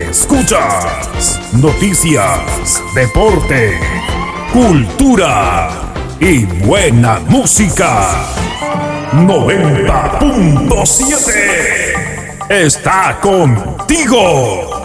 Escuchas noticias, deporte, cultura y buena música. 90.7 está contigo.